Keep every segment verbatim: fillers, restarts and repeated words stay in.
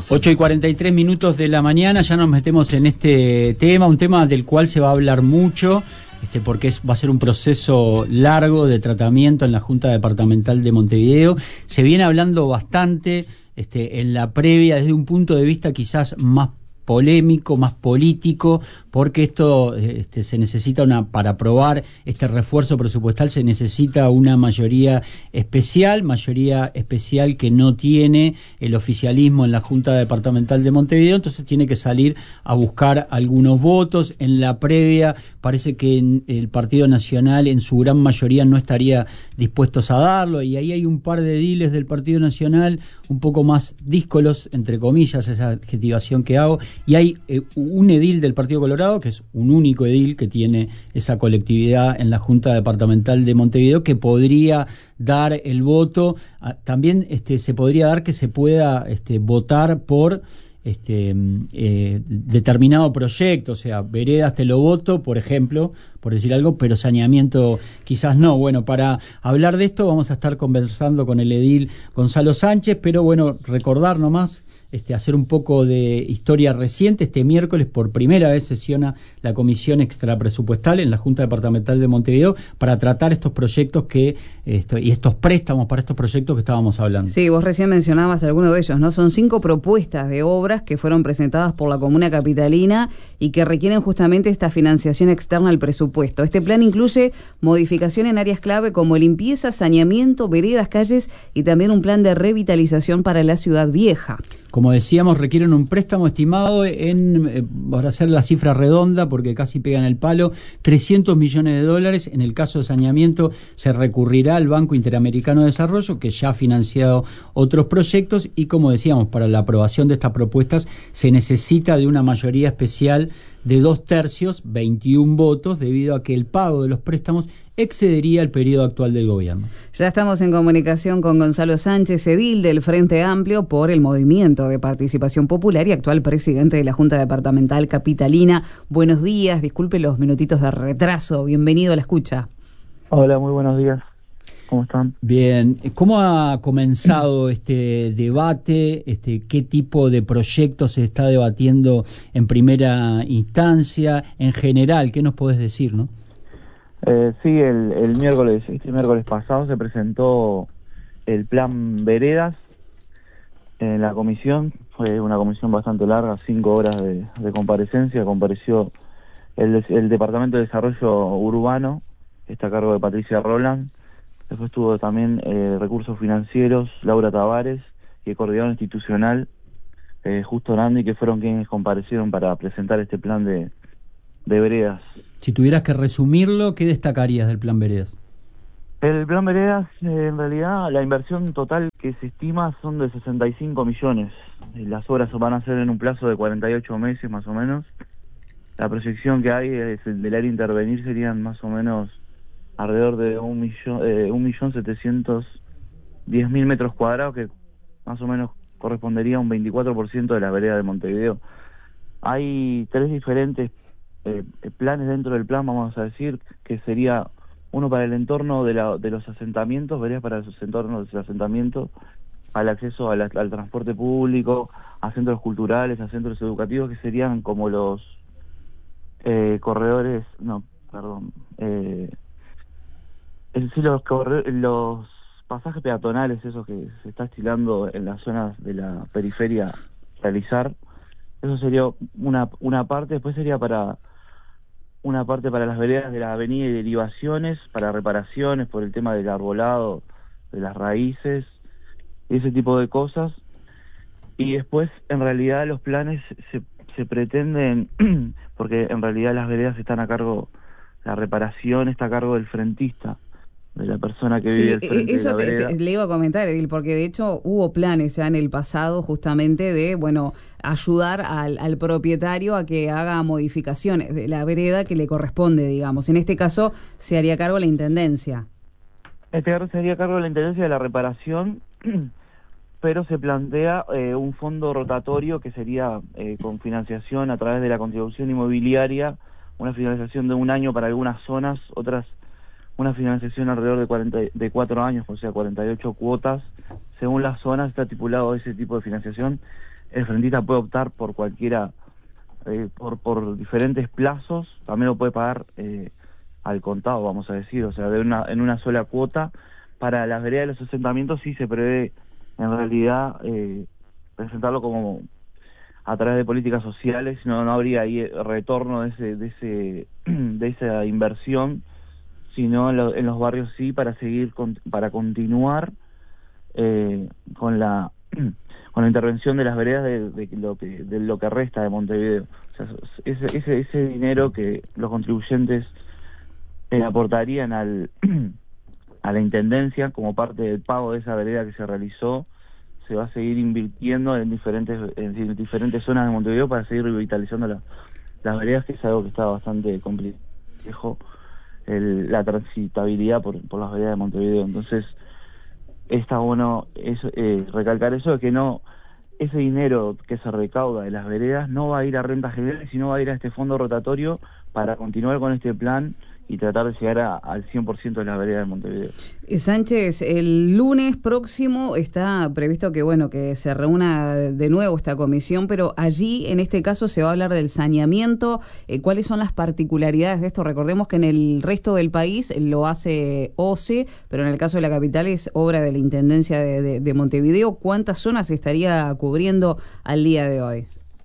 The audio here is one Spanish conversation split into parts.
ocho y cuarenta y tres minutos de la mañana, ya nos metemos en este tema, un tema del cual se va a hablar mucho, este, porque es, va a ser un proceso largo de tratamiento en la Junta Departamental de Montevideo. Se viene hablando bastante este, en la previa, desde un punto de vista quizás más polémico, más político, porque esto este, se necesita una, para aprobar este refuerzo presupuestal se necesita una mayoría especial, mayoría especial que no tiene el oficialismo en la Junta Departamental de Montevideo, entonces tiene que salir a buscar algunos votos. En la previa parece que el Partido Nacional en su gran mayoría no estaría dispuestos a darlo, y ahí hay un par de ediles del Partido Nacional un poco más díscolos, entre comillas, esa adjetivación que hago, y hay eh, un edil del Partido Colorado, que es un único edil que tiene esa colectividad en la Junta Departamental de Montevideo, que podría dar el voto. También este, se podría dar que se pueda este, votar por este, eh, determinado proyecto, o sea, veredas te lo voto, por ejemplo, por decir algo, pero saneamiento quizás no. Bueno, para hablar de esto vamos a estar conversando con el edil Gonzalo Sánchez, pero bueno, recordar nomás, Este, hacer un poco de historia reciente. Este miércoles por primera vez sesiona la Comisión Extrapresupuestal en la Junta Departamental de Montevideo para tratar estos proyectos que esto, y estos préstamos para estos proyectos que estábamos hablando. Sí, vos recién mencionabas algunos de ellos, ¿no? Son cinco propuestas de obras que fueron presentadas por la Comuna Capitalina y que requieren justamente esta financiación externa al presupuesto. Este plan incluye modificación en áreas clave como limpieza, saneamiento, veredas, calles y también un plan de revitalización para la ciudad vieja. Como decíamos, requieren un préstamo estimado en, eh, para hacer la cifra redonda, porque casi pegan el palo, trescientos millones de dólares. En el caso de saneamiento se recurrirá al Banco Interamericano de Desarrollo, que ya ha financiado otros proyectos, y como decíamos, para la aprobación de estas propuestas se necesita de una mayoría especial de dos tercios, veintiún votos, debido a que el pago de los préstamos excedería el periodo actual del gobierno. Ya estamos en comunicación con Gonzalo Sánchez, edil del Frente Amplio por el Movimiento de Participación Popular y actual presidente de la Junta Departamental Capitalina. Buenos días, disculpe los minutitos de retraso, bienvenido a la escucha. Hola, muy buenos días. ¿Cómo están? Bien, ¿cómo ha comenzado este debate? Este, ¿qué tipo de proyectos se está debatiendo en primera instancia? En general, ¿qué nos podés decir, no? Eh, sí, el, el miércoles, este miércoles pasado se presentó el plan Veredas en la comisión. Fue una comisión bastante larga, cinco horas de, de comparecencia. Compareció el, el Departamento de Desarrollo Urbano, que está a cargo de Patricia Roland. Después estuvo también eh, Recursos Financieros, Laura Tavares, y el Coordinador Institucional, eh, Justo Nandi, que fueron quienes comparecieron para presentar este plan de, de Veredas. Si tuvieras que resumirlo, ¿qué destacarías del plan Veredas? El plan Veredas, eh, en realidad, la inversión total que se estima son de sesenta y cinco millones. Las obras van a ser en un plazo de cuarenta y ocho meses, más o menos. La proyección que hay es el del área intervenir serían más o menos alrededor de un millón, eh, un millón setecientos diez mil metros cuadrados, que más o menos correspondería a un veinticuatro por ciento de la vereda de Montevideo. Hay tres diferentes eh, planes dentro del plan, vamos a decir, que sería uno para el entorno de, la, de los asentamientos, veredas para los entornos de los asentamientos, al acceso a la, al transporte público, a centros culturales, a centros educativos, que serían como los eh, corredores, no, perdón, eh, es decir, los, corre, los pasajes peatonales, esos que se está estilando en las zonas de la periferia realizar. Eso sería una, una parte. Después sería para una parte para las veredas de la avenida y derivaciones, para reparaciones por el tema del arbolado, de las raíces, ese tipo de cosas. Y después, en realidad, los planes se, se pretenden, porque en realidad las veredas están a cargo, la reparación está a cargo del frentista, de la persona que sí, vive al frente eso de la vereda. Te, te, le iba a comentar, Edil, porque de hecho hubo planes ya en el pasado justamente de, bueno, ayudar al, al propietario a que haga modificaciones de la vereda que le corresponde, digamos. En este caso se haría cargo la Intendencia. En este caso se haría cargo de la Intendencia de la reparación, pero se plantea eh, un fondo rotatorio que sería eh, con financiación a través de la contribución inmobiliaria, una financiación de un año para algunas zonas, otras una financiación alrededor de cuarenta, de cuatro años, o sea, cuarenta y ocho cuotas, según las zonas está estipulado ese tipo de financiación. El frentista puede optar por cualquiera, eh, por, por diferentes plazos, también lo puede pagar eh, al contado, vamos a decir, o sea, de una, en una sola cuota. Para las veredas de los asentamientos sí se prevé, en realidad, eh, presentarlo como a través de políticas sociales, no, no habría ahí retorno de ese, de ese, de esa inversión, sino en, lo, en los barrios sí, para seguir, con, para continuar eh, con la con la intervención de las veredas de, de lo que de lo que resta de Montevideo. O sea, ese, ese, ese dinero que los contribuyentes eh, aportarían al a la intendencia como parte del pago de esa vereda que se realizó, se va a seguir invirtiendo en diferentes en diferentes zonas de Montevideo para seguir revitalizando la, las veredas, que es algo que está bastante complejo, el, la transitabilidad por, por las veredas de Montevideo. Entonces está bueno eso, eh, recalcar eso, de que no, ese dinero que se recauda de las veredas no va a ir a rentas generales, sino va a ir a este fondo rotatorio para continuar con este plan y tratar de llegar a, al cien por ciento de las veredas de Montevideo. Sánchez, el lunes próximo está previsto que bueno que se reúna de nuevo esta comisión, pero allí en este caso se va a hablar del saneamiento. Eh, ¿Cuáles son las particularidades de esto? Recordemos que en el resto del país lo hace O C E, pero en el caso de la capital es obra de la Intendencia de, de, de Montevideo. ¿Cuántas zonas estaría cubriendo al día de hoy?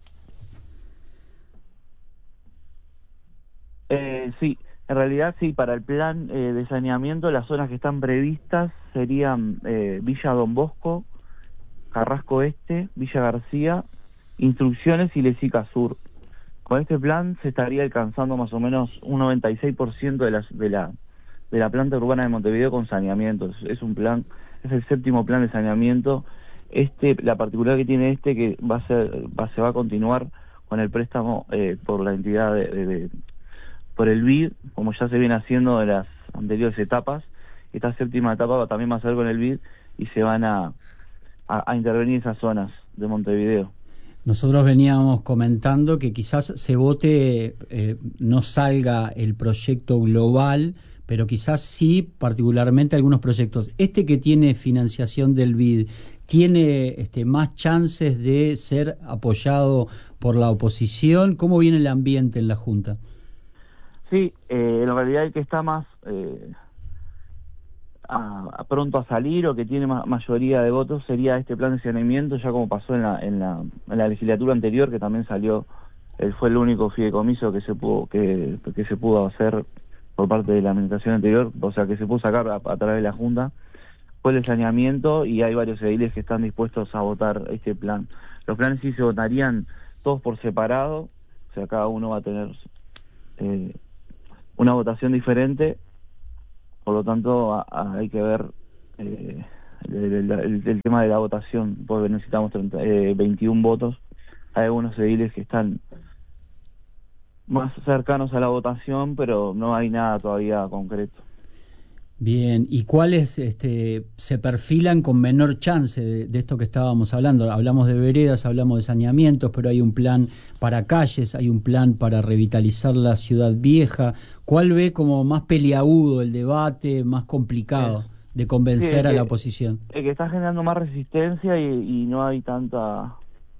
Eh, sí. En realidad sí, para el plan eh, de saneamiento las zonas que están previstas serían eh, Villa Don Bosco, Carrasco Este, Villa García, Instrucciones y Lesica Sur. Con este plan se estaría alcanzando más o menos un noventa y seis por ciento de, las, de, la, de la planta urbana de Montevideo con saneamiento. Es, es un plan, es el séptimo plan de saneamiento. Este, la particularidad que tiene este que va a ser, va, se va a continuar con el préstamo eh, por la entidad de, de, de por el B I D, como ya se viene haciendo de las anteriores etapas. Esta séptima etapa también va a ser con el B I D y se van a, a, a intervenir esas zonas de Montevideo. Nosotros veníamos comentando que quizás se vote, eh, no salga el proyecto global, pero quizás sí particularmente algunos proyectos. Este que tiene financiación del B I D, ¿tiene este, más chances de ser apoyado por la oposición? ¿Cómo viene el ambiente en la Junta? Sí, eh, en realidad el que está más eh, a, a pronto a salir o que tiene ma mayoría de votos sería este plan de saneamiento, ya como pasó en la, en la, en la legislatura anterior, que también salió, él fue el único fideicomiso que se pudo que, que se pudo hacer por parte de la administración anterior, o sea que se pudo sacar a, a través de la Junta, fue el saneamiento, y hay varios ediles que están dispuestos a votar este plan. Los planes sí se votarían todos por separado, o sea cada uno va a tener eh, una votación diferente, por lo tanto a, a, hay que ver eh, el, el, el, el tema de la votación, porque necesitamos treinta, eh, veintiún votos. Hay algunos ediles que están más cercanos a la votación, pero no hay nada todavía concreto. Bien, ¿y cuáles este, se perfilan con menor chance de, de esto que estábamos hablando? Hablamos de veredas, hablamos de saneamientos, pero hay un plan para calles, hay un plan para revitalizar la ciudad vieja. ¿Cuál ve como más peliagudo el debate, más complicado de convencer sí, a que, la oposición? El que está generando más resistencia y, y no hay tanta,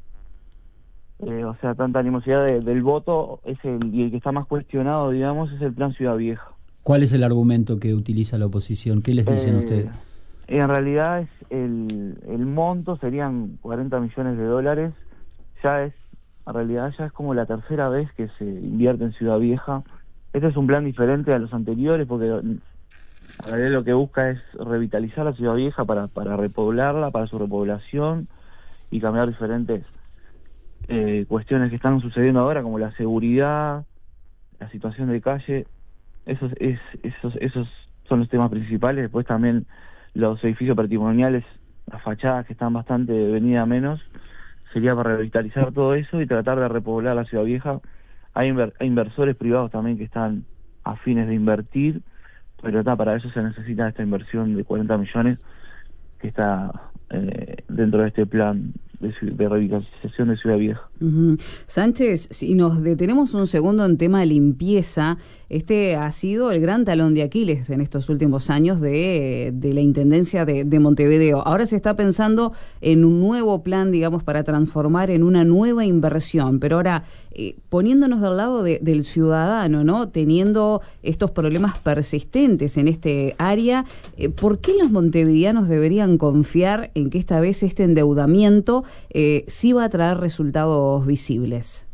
eh, o sea, tanta animosidad de, del voto, es el, y el que está más cuestionado, digamos, es el plan Ciudad Vieja. ¿Cuál es el argumento que utiliza la oposición? ¿Qué les dicen eh, ustedes? En realidad es el, el monto serían cuarenta millones de dólares. Ya es, en realidad ya es como la tercera vez que se invierte en Ciudad Vieja. Este es un plan diferente a los anteriores porque en realidad lo que busca es revitalizar la Ciudad Vieja para, para repoblarla, para su repoblación y cambiar diferentes eh, cuestiones que están sucediendo ahora, como la seguridad, la situación de calle. Esos, es, esos, esos son los temas principales. Después también los edificios patrimoniales, las fachadas que están bastante venidas menos, sería para revitalizar todo eso y tratar de repoblar la Ciudad Vieja. Hay, inver, hay inversores privados también que están a fines de invertir, pero está, para eso se necesita esta inversión de cuarenta millones que está eh, dentro de este plan de, de revitalización de Ciudad Vieja. Uh-huh. Sánchez, si nos detenemos un segundo en tema de limpieza, este ha sido el gran talón de Aquiles en estos últimos años de, de la Intendencia de, de Montevideo. Ahora se está pensando en un nuevo plan, digamos, para transformar en una nueva inversión, pero ahora eh, poniéndonos del lado de, del ciudadano, ¿no? Teniendo estos problemas persistentes en este área, eh, ¿por qué los montevideanos deberían confiar en que esta vez este endeudamiento eh, sí va a traer resultados visibles?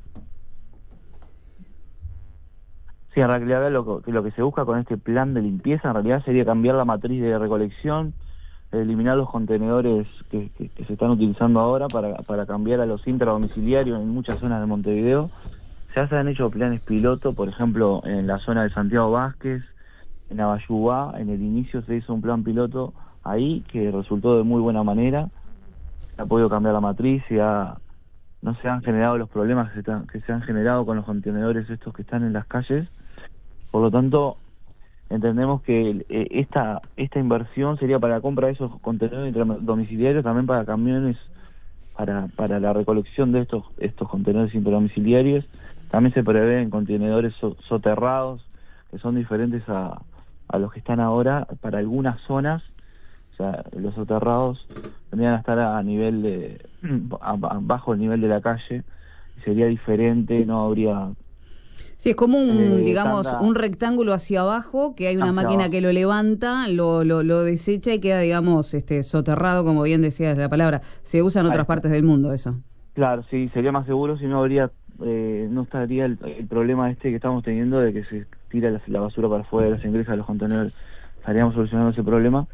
Sí, en realidad lo que, lo que se busca con este plan de limpieza en realidad sería cambiar la matriz de recolección, eliminar los contenedores que, que, que se están utilizando ahora para, para cambiar a los intradomiciliarios en muchas zonas de Montevideo. Ya se han hecho planes piloto, por ejemplo, en la zona de Santiago Vázquez, en Abayubá, en el inicio se hizo un plan piloto ahí que resultó de muy buena manera. Se ha podido cambiar la matriz, se ha, no se han generado los problemas que se, ta, que se han generado con los contenedores estos que están en las calles. Por lo tanto, entendemos que eh, esta esta inversión sería para la compra de esos contenedores domiciliarios, también para camiones, para para la recolección de estos estos contenedores intradomiciliarios. También se prevén contenedores so, soterrados, que son diferentes a, a los que están ahora para algunas zonas. O sea, los soterrados tendrían a estar a nivel de, a, a, bajo el nivel de la calle, sería diferente, no habría... Sí, es como un, eh, digamos, tanta... un rectángulo hacia abajo, que hay una hacia máquina abajo. que lo levanta, lo, lo, lo desecha y queda, digamos, este soterrado, como bien decías la palabra. Se usa en otras partes del mundo eso. Claro, sí, sería más seguro si no habría, eh, no estaría el, el problema este que estamos teniendo de que se tira la, la basura para afuera, se ingresa a los contenedores. Estaríamos solucionando ese problema.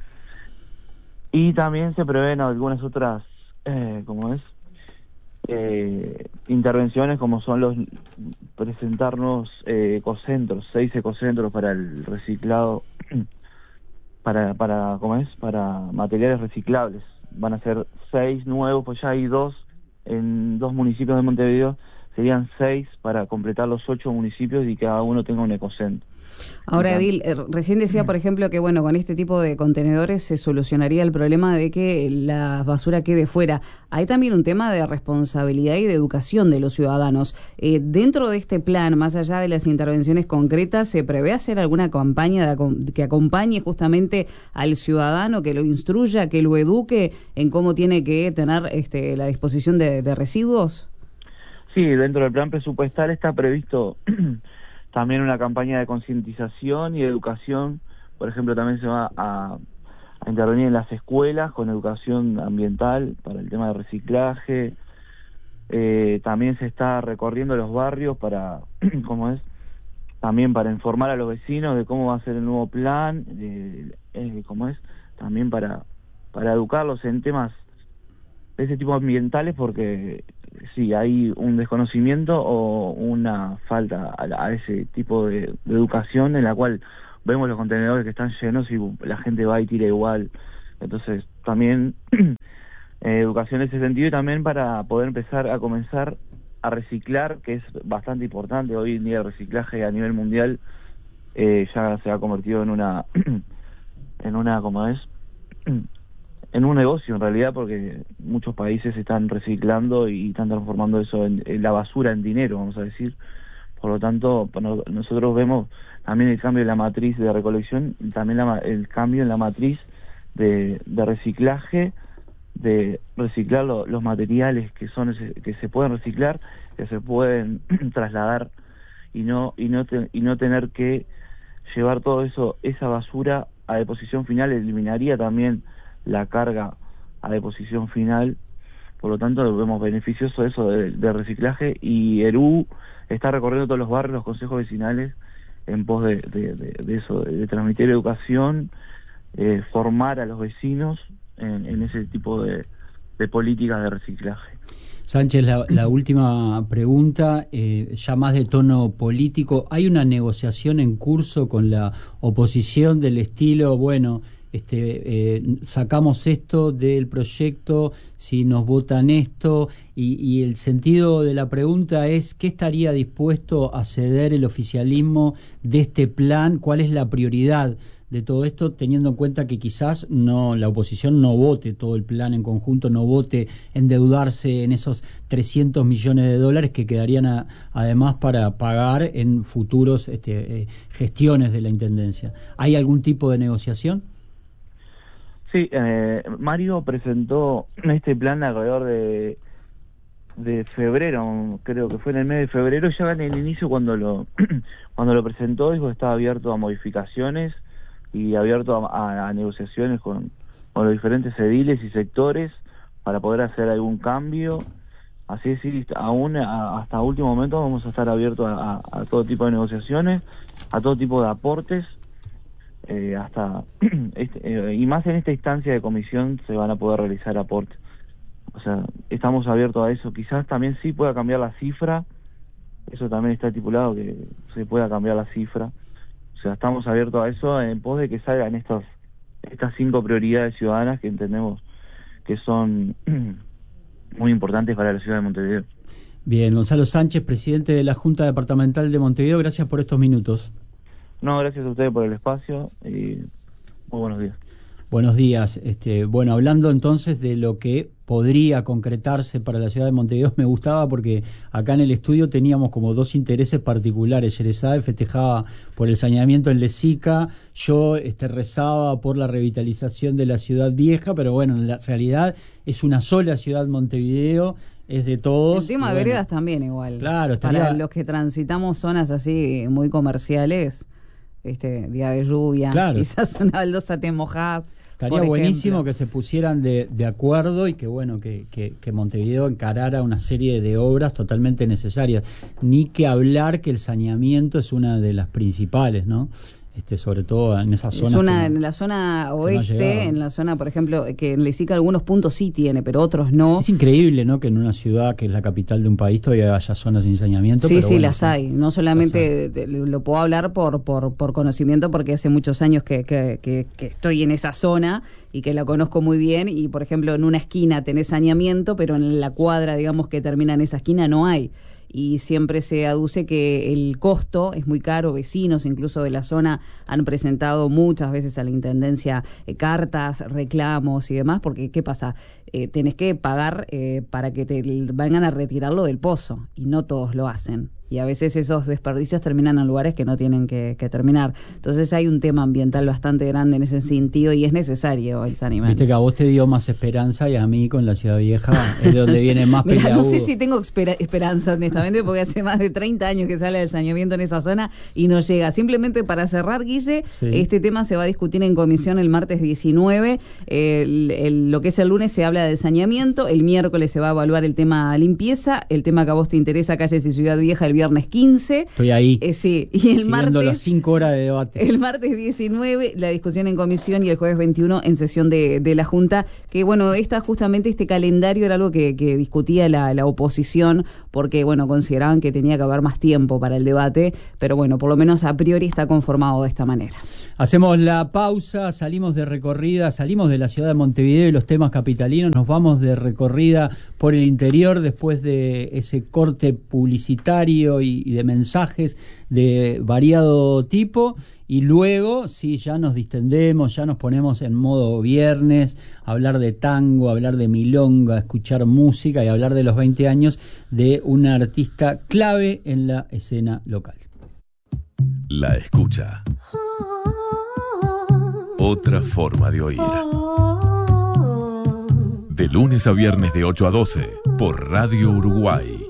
Y también se prevén algunas otras, eh, ¿cómo es? Eh, intervenciones como son los presentarnos eh, ecocentros, seis ecocentros para el reciclado, para, para, ¿cómo es? Para materiales reciclables. Van a ser seis nuevos, pues ya hay dos en dos municipios de Montevideo, serían seis para completar los ocho municipios y cada uno tenga un ecocentro. Ahora, Edil, eh, recién decía, por ejemplo, que bueno, con este tipo de contenedores se solucionaría el problema de que la basura quede fuera. Hay también un tema de responsabilidad y de educación de los ciudadanos. Eh, dentro de este plan, más allá de las intervenciones concretas, ¿se prevé hacer alguna campaña de, que acompañe justamente al ciudadano, que lo instruya, que lo eduque en cómo tiene que tener este, la disposición de, de residuos? Sí, dentro del plan presupuestal está previsto también una campaña de concientización y de educación. Por ejemplo, también se va a, a intervenir en las escuelas con educación ambiental para el tema de reciclaje. Eh, también se está recorriendo los barrios para, ¿cómo es? También para informar a los vecinos de cómo va a ser el nuevo plan, eh, eh, ¿cómo es? También para, para educarlos en temas de ese tipo ambientales, porque sí, hay un desconocimiento o una falta a, a ese tipo de, de educación en la cual vemos los contenedores que están llenos y la gente va y tira igual. Entonces también eh, educación en ese sentido, y también para poder empezar a comenzar a reciclar, que es bastante importante. Hoy en día el reciclaje a nivel mundial eh, ya se ha convertido en una en una como es en un negocio en realidad, porque muchos países están reciclando y están transformando eso en, en la basura en dinero, vamos a decir. Por lo tanto, nosotros vemos también el cambio en la matriz de recolección y también la, el cambio en la matriz de, de reciclaje, de reciclar lo, los materiales que son que se pueden reciclar, que se pueden trasladar y no y no te, y no tener que llevar todo eso, esa basura a deposición final. Eliminaría también la carga a deposición final. Por lo tanto, vemos beneficioso eso de, de reciclaje, y E R U está recorriendo todos los barrios, los consejos vecinales, en pos de, de, de, de eso, de, de transmitir educación, eh, formar a los vecinos en, en ese tipo de, de políticas de reciclaje. Sánchez, la, la última pregunta, eh, ya más de tono político. ¿Hay una negociación en curso con la oposición del estilo, bueno, este eh, sacamos esto del proyecto si nos votan esto? Y, y el sentido de la pregunta es, ¿qué estaría dispuesto a ceder el oficialismo de este plan? ¿Cuál es la prioridad de todo esto, teniendo en cuenta que quizás no la oposición no vote todo el plan en conjunto, no vote endeudarse en esos trescientos millones de dólares que quedarían a, además para pagar en futuros este, eh, gestiones de la Intendencia? ¿Hay algún tipo de negociación? Sí, eh, Mario presentó este plan alrededor de de febrero, creo que fue en el mes de febrero, ya en el inicio cuando lo cuando lo presentó dijo que estaba abierto a modificaciones y abierto a, a, a negociaciones con, con los diferentes ediles y sectores para poder hacer algún cambio. Así es, sí, aún a, hasta último momento vamos a estar abiertos a, a, a todo tipo de negociaciones, a todo tipo de aportes, eh, hasta este, eh, y más en esta instancia de comisión se van a poder realizar aportes. O sea, estamos abiertos a eso. Quizás también sí pueda cambiar la cifra. Eso también está estipulado, que se pueda cambiar la cifra. O sea, estamos abiertos a eso en pos de que salgan estas estas cinco prioridades ciudadanas que entendemos que son muy importantes para la ciudad de Montevideo. Bien, Gonzalo Sánchez, presidente de la Junta Departamental de Montevideo, gracias por estos minutos. No, gracias a ustedes por el espacio y muy buenos días. Buenos días. Este, bueno, hablando entonces de lo que podría concretarse para la ciudad de Montevideo, me gustaba porque acá en el estudio teníamos como dos intereses particulares. Sherezade festejaba por el saneamiento en Lesica, yo este, rezaba por la revitalización de la ciudad vieja, pero bueno, en la realidad es una sola ciudad Montevideo, es de todos. El tema de bueno, veredas también igual. Claro, estaría... Para los que transitamos zonas así muy comerciales, este día de lluvia, claro, quizás una baldosa te mojás. Estaría buenísimo que se pusieran de, de acuerdo y que bueno que, que, que Montevideo encarara una serie de obras totalmente necesarias. Ni que hablar que el saneamiento es una de las principales, ¿no? Este, sobre todo en esa zona. Es una, en la zona oeste, no en la zona, por ejemplo, que en Lesica algunos puntos sí tiene, pero otros no. Es increíble, ¿no? Que en una ciudad que es la capital de un país todavía haya zonas sin saneamiento. Sí, pero sí, bueno, las sí, hay. No solamente hay. Lo puedo hablar por, por, por conocimiento, porque hace muchos años que, que, que, que estoy en esa zona y que la conozco muy bien. Y, por ejemplo, en una esquina tenés saneamiento, pero en la cuadra, digamos, que termina en esa esquina no hay. Y siempre se aduce que el costo es muy caro. Vecinos incluso de la zona han presentado muchas veces a la Intendencia eh, cartas, reclamos y demás, porque ¿qué pasa? Eh, tenés que pagar eh, para que te vengan a retirarlo del pozo, y no todos lo hacen. Y a veces esos desperdicios terminan en lugares que no tienen que, que terminar. Entonces hay un tema ambiental bastante grande en ese sentido y es necesario el saneamiento. Viste que a vos te dio más esperanza y a mí con la Ciudad Vieja es de donde viene más Mirá, peleagudo. no sé si tengo espera, esperanza, honestamente, porque hace más de treinta años que sale el saneamiento en esa zona y no llega. Simplemente para cerrar, Guille, sí, este tema se va a discutir en comisión el martes diecinueve. El, el, lo que es el lunes se habla de saneamiento. El miércoles se va a evaluar el tema limpieza. El tema que a vos te interesa, calles y Ciudad Vieja, el viernes quince. Estoy ahí. Eh, sí, y el martes. las cinco horas de debate. El martes diecinueve, la discusión en comisión, y el jueves veintiuno en sesión de, de la Junta. Que bueno, esta justamente este calendario era algo que, que discutía la, la oposición, porque bueno, consideraban que tenía que haber más tiempo para el debate, pero bueno, por lo menos a priori está conformado de esta manera. Hacemos la pausa, salimos de recorrida, salimos de la ciudad de Montevideo y los temas capitalinos, nos vamos de recorrida por el interior después de ese corte publicitario y, y de mensajes de variado tipo, y luego sí ya nos distendemos, ya nos ponemos en modo viernes, a hablar de tango, a hablar de milonga, a escuchar música y a hablar de los veinte años de una artista clave en la escena local. La escucha. Otra forma de oír. De lunes a viernes de ocho a doce por Radio Uruguay.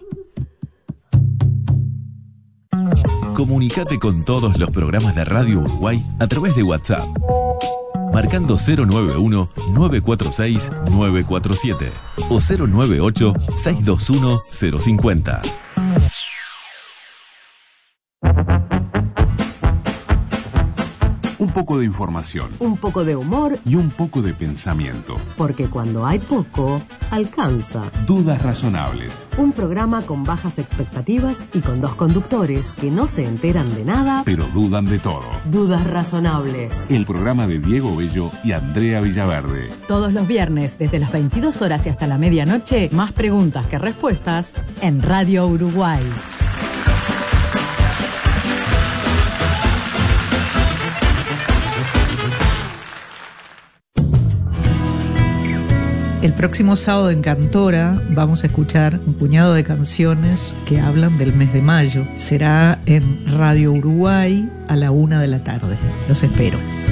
Comunicate con todos los programas de Radio Uruguay a través de WhatsApp, marcando cero nueve uno, nueve cuatro seis, nueve cuatro siete o cero nueve ocho, seis dos uno, cero cinco cero. Un poco de información. Un poco de humor. Y un poco de pensamiento. Porque cuando hay poco, alcanza. Dudas razonables. Un programa con bajas expectativas y con dos conductores que no se enteran de nada, pero dudan de todo. Dudas razonables. El programa de Diego Bello y Andrea Villaverde. Todos los viernes, desde las veintidós horas y hasta la medianoche, más preguntas que respuestas en Radio Uruguay. El próximo sábado en Cantora vamos a escuchar un puñado de canciones que hablan del mes de mayo. Será en Radio Uruguay a la una de la tarde. Los espero.